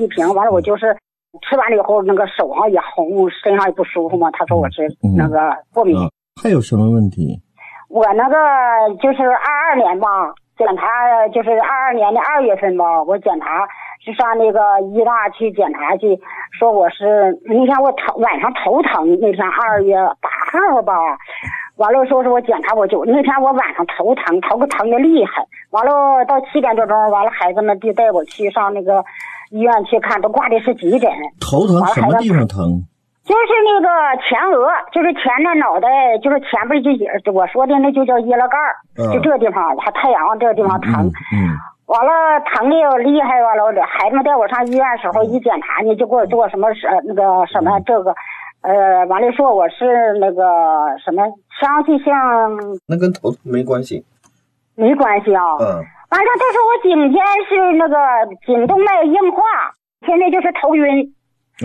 地平，完了我就是吃完了以后那个手上也红，身上也不舒服嘛。他说我是那个过敏。 还有什么问题？ 我那个就是22年吧，检查就是22年的2月份吧，我检查是上那个医大去检查去，说我是那天我晚上头疼，那天2月8号吧，完了说是我检查我就那天我晚上头疼的厉害，完了到7点多钟，完了孩子们就带我去上那个医院去看，都挂的是急诊。 头疼什么地方疼？ 就是那个前额，就是前的脑袋，就是前边就我说的那就叫腋拉盖就这个地方，还太阳这个地方疼。完了疼的厉害，完了孩子们带我上医院的时候一检查呢，就给我做什么那个什么这个，完了说我是那个什么伤气性。 那跟头疼没关系。 没关系啊。完了，但是我颈间是那个颈动脉硬化，现在就是头晕。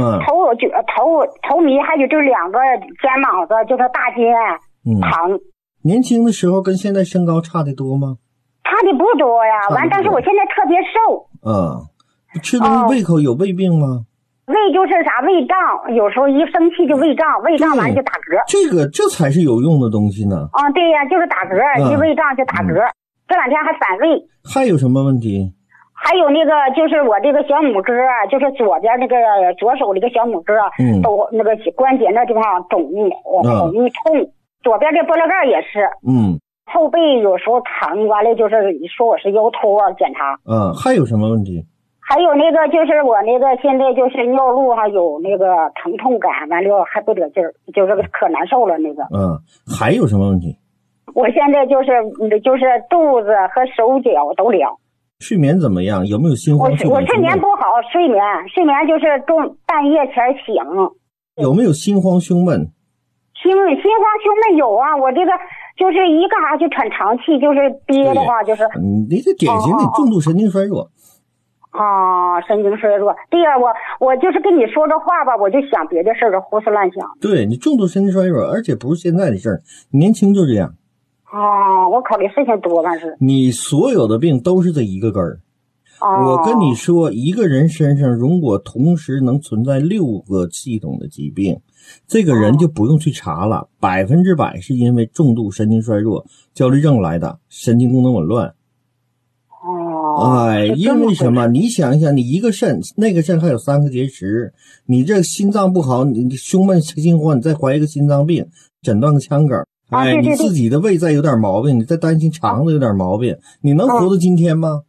头迷，还有这2个肩膀子，就是大肩疼。 年轻的时候跟现在身高差的多吗？ 差的不多呀。完，但是我现在特别瘦。 吃东西胃口有胃病吗？ 胃就是啥胃胀，有时候一生气就胃胀，胃胀完就打嗝。 这才是有用的东西呢。 对呀，就是打嗝，一胃胀就打嗝。这2天还反胃。还有什么问题？ 还有那个就是我这个小拇哥，就是左边那个左手那个小拇哥，都那个关节那地方肿红痛，左边这拨拉盖也是，后背有时候疼，完了就是说我是腰托检查。 还有什么问题？ 还有那个就是我那个现在就是尿路上有那个疼痛感，完了还不得劲儿，就是可难受了那个。 还有什么问题？ 我现在就是肚子和手脚都凉。 睡眠怎么样？有没有心慌？ 我睡眠不好，睡眠就是半夜前醒。 有没有心慌胸闷？ 心慌胸闷有啊，我这个就是一干啥就喘长气，就是憋的话就是。 你这典型的重度神经衰弱。 神经衰弱。对呀，我就是跟你说这话吧，我就想别的事儿，胡思乱想。 对，你重度神经衰弱，而且不是现在的事儿，年轻就这样。 我考虑事情多，但是你所有的病都是这一个根儿。我跟你说，一个人身上如果同时能存在6个系统的疾病，这个人就不用去查了，100%是因为重度神经衰弱、焦虑症来的，神经功能紊乱。因为什么？你想一想，你一个肾，那个肾还有3个结石，你这心脏不好，你胸闷心慌，你再怀一个心脏病，诊断个腔梗。你自己的胃再有点毛病，你再担心肠子有点毛病，你能活到今天吗？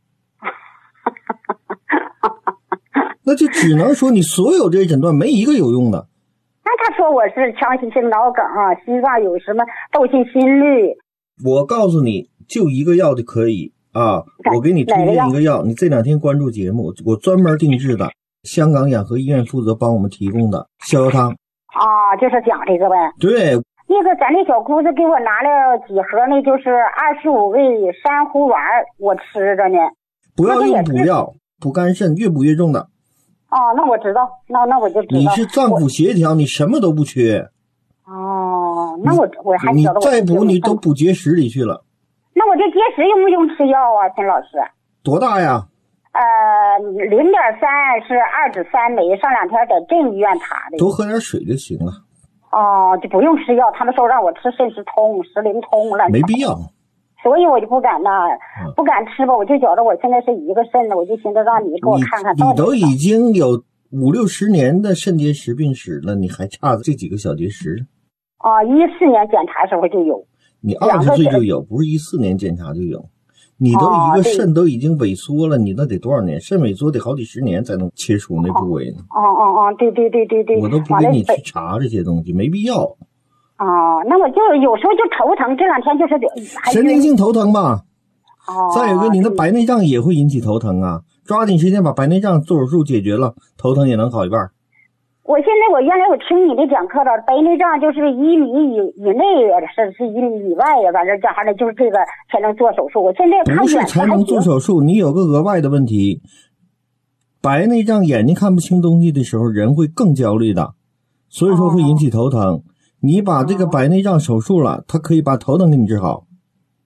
那就只能说你所有这些诊断没一个有用的。 那他说我是腔隙性脑梗心脏有什么窦性心律。 我告诉你，就一个药就可以我给你推荐一个药，你这2天关注节目，我专门定制的，香港养和医院负责帮我们提供的逍遥汤。 就是讲这个呗。 对。 那个咱那小姑子给我拿了几盒，那就是25味珊瑚丸，我吃着呢。 不要用补药，补肝肾，越补越重的。 那我知道，那我就知道。 你是脏腑协调，你什么都不缺。 那我还你再补你都补结石里去了。 那我这结石用不用吃药啊，秦老师？ 多大呀 ？0.3是2指3枚，上2天在镇医院查的。 多喝点水就行了。 就不用吃药，他们说让我吃肾石通、石灵通了。 没必要。 所以我就不敢不敢吃吧，我就觉得我现在是一个肾的，我就寻思让你给我看看。 你都已经有50-60年的肾结石病史了，你还差这几个小结石 ？14年检查的时候就有。 你20岁就有，不是14年检查就有。你都一个肾都已经萎缩了，你那得多少年？肾萎缩得好几10年才能切除那部位呢。 对。 我都不给你去查这些东西，没必要。 那我就有时候就头疼，这2天就是神经性头疼吧。再有一个，你的白内障也会引起头疼啊。抓紧时间把白内障做手术解决了，头疼也能好一半。 原来我听你的讲课了，白内障就是1米以内，是1米以外呀，反正这还的就是这个才能做手术。我现在看不是才能做手术，你有个额外的问题，白内障眼睛看不清东西的时候，人会更焦虑的，所以说会引起头疼。你把这个白内障手术了，它可以把头疼给你治好。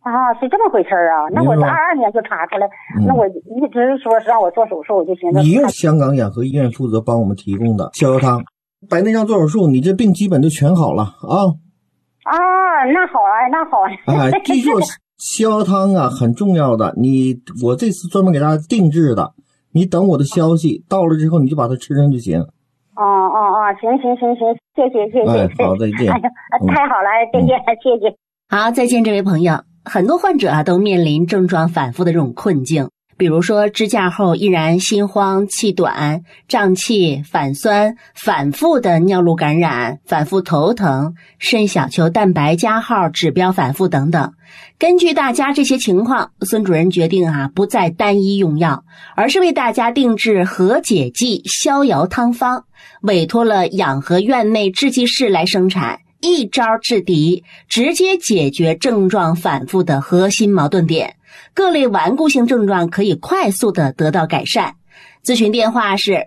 啊，是这么回事啊？那我是22年就查出来，那我一直说是让我做手术，我就寻思。 你用香港养和医院负责帮我们提供的逍遥汤，白内障做手术，你这病基本就全好了啊。 啊，那好啊，那好啊。 记住，逍遥汤啊很重要的，我这次专门给大家定制的，你等我的消息到了之后，你就把它吃上就行。行，谢谢。好，再见。 哎呀，太好了，再见，谢谢。 好，再见，这位朋友。很多患者啊都面临症状反复的这种困境，比如说支架后依然心慌、气短、胀气、反酸、反复的尿路感染、反复头疼、肾小球蛋白加号指标反复等等。根据大家这些情况，孙主任决定不再单一用药，而是为大家定制和解剂逍遥汤方，委托了养和院内制剂室来生产。一招制敌，直接解决症状反复的核心矛盾点，各类顽固性症状可以快速的得到改善。咨询电话是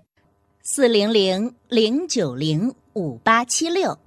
400-090-5876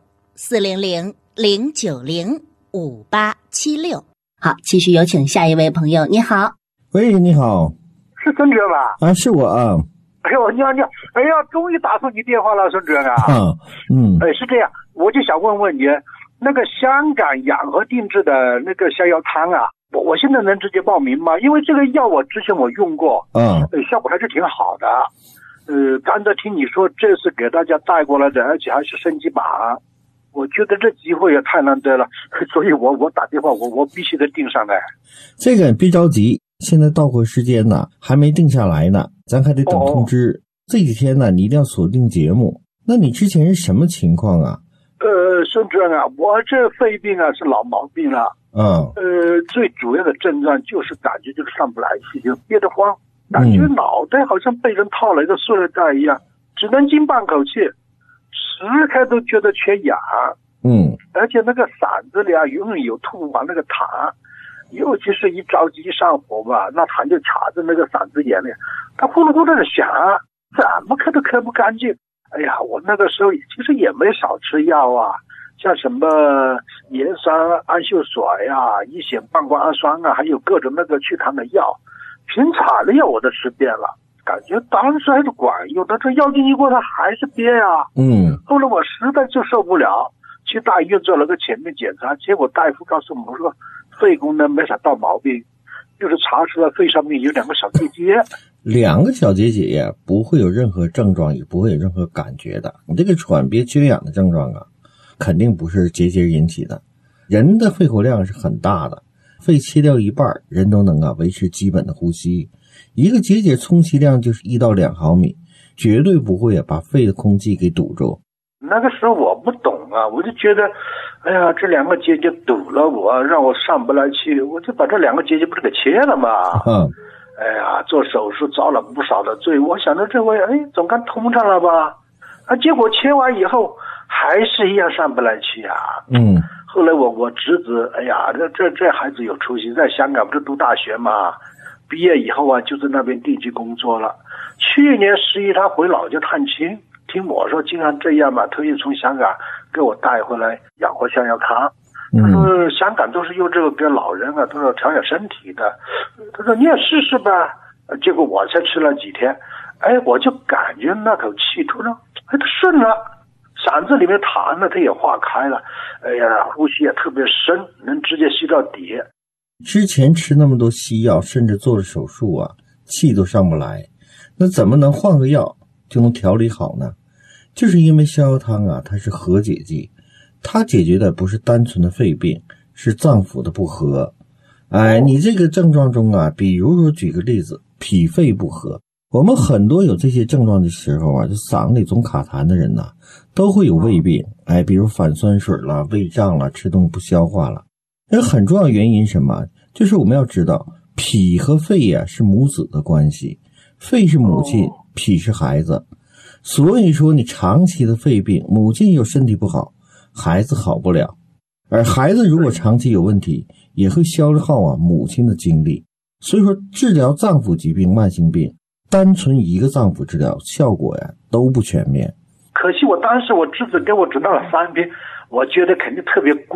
400-090-5876。好，继续有请下一位朋友。你好。 喂，你好。 是孙主任吧？ 啊，是我啊。 哎呦，你好，哎呀，终于打通你电话了，孙主任啊。是这样，我就想问问你，那个香港养和定制的那个逍遥汤啊，我现在能直接报名吗？因为这个药我之前我用过，效果还是挺好的。刚才听你说这是给大家带过来的，而且还是升级版，我觉得这机会也太难得了，所以我打电话，我必须得订上来。 这个别着急，现在到货时间呢还没定下来呢，咱还得等通知。这几天呢你一定要锁定节目。那你之前是什么情况啊？ 孙主任啊，我这肺病啊是老毛病了。最主要的症状就是感觉就是上不来气，就憋得慌，感觉脑袋好像被人套了一个塑料袋一样，只能进半口气，时刻都觉得缺氧。而且那个嗓子里啊永远有吐完那个痰，尤其是一着急一上火吧，那痰就卡在那个嗓子眼里，它呼噜呼噜的响，怎么咳都咳不干净。哎呀，我那个时候其实也没少吃药啊，像什么盐酸氨溴水啊、乙酰半胱氨酸啊，还有各种那个祛痰的药，平产的药我都吃遍了，感觉当时还是管用，但这药进一过它还是憋啊。后来我实在就受不了，去大医院做了个全面检查，结果大夫告诉我说肺功能没啥大毛病，就是查出来肺上面有2个小结节。 2个小结节呀，不会有任何症状，也不会有任何感觉的。你这个喘憋缺氧的症状啊，肯定不是结节引起的。人的肺活量是很大的，肺切掉一半，人都能维持基本的呼吸。一个结节充其量就是1到2毫米，绝对不会把肺的空气给堵住。 那个时候我不懂啊，我就觉得，哎呀，这2个结节堵了我，让我上不来气，我就把这2个结节不是给切了吗？哎呀，做手术遭了不少的罪，我想着这回总该通畅了吧？结果切完以后还是一样上不来气啊。后来我侄子，哎呀，这孩子有出息，在香港不是读大学嘛，毕业以后啊就在那边定居工作了。去年11他回老家探亲，听我说竟然这样嘛，特意从香港给我带回来养活逍遥汤。他说香港都是用这个给老人啊，都是调养身体的。他说你也试试吧。结果我才吃了几天，我就感觉那口气突然它顺了，嗓子里面痰呢它也化开了，哎呀，呼吸也特别深，能直接吸到底。 之前吃那么多西药，甚至做了手术啊，气都上不来，那怎么能换个药就能调理好呢？就是因为逍遥汤啊，它是和解剂，它解决的不是单纯的肺病，是脏腑的不和。你这个症状中啊，比如说举个例子，脾肺不和，我们很多有这些症状的时候啊，就嗓里总卡痰的人呢，都会有胃病，比如反酸水了、胃胀了、吃东西不消化了。很重要原因是什么？就是我们要知道，脾和肺啊是母子的关系，肺是母亲，脾是孩子。所以说你长期的肺病，母亲又身体不好，孩子好不了。而孩子如果长期有问题，也会消耗母亲的精力。所以说治疗脏腑疾病、慢性病，单纯一个脏腑治疗效果都不全面。 可惜我当时我侄子给我指导了3篇，我觉得肯定特别贵，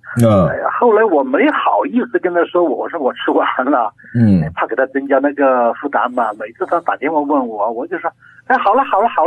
哎呀，后来我没好意思跟他说，我说我吃完了，怕给他增加那个负担嘛。每次他打电话问我，我就说，哎，好了。